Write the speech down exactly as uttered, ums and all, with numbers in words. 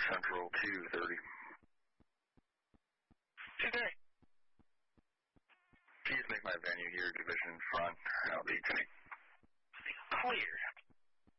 Central two thirty. two thirty. Please make my venue here, division front. I'll be ten. Clear.